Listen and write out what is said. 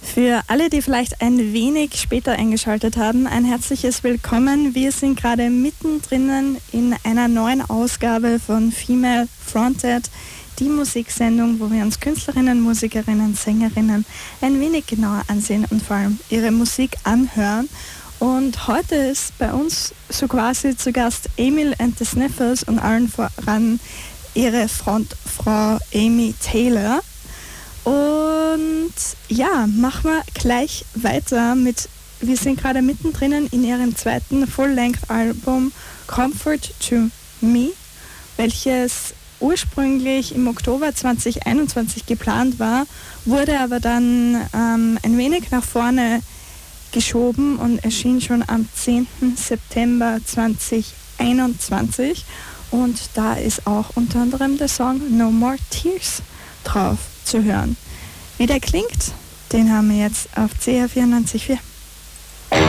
Für alle, die vielleicht ein wenig später eingeschaltet haben, ein herzliches Willkommen. Wir sind gerade mittendrin in einer neuen Ausgabe von Female Fronted, die Musiksendung, wo wir uns Künstlerinnen, Musikerinnen, Sängerinnen ein wenig genauer ansehen und vor allem ihre Musik anhören. Und heute ist bei uns so quasi zu Gast Emil and the Sniffers und allen voran ihre Frontfrau Amy Taylor. Und ja, machen wir gleich weiter mit, wir sind gerade mittendrin in ihrem zweiten Full-Length-Album Comfort to Me, welches ursprünglich im Oktober 2021 geplant war, wurde aber dann ein wenig nach vorne geschoben und erschien schon am 10. September 2021. Und da ist auch unter anderem der Song No More Tears drauf zu hören. Wie der klingt, den haben wir jetzt auf CR 94.4.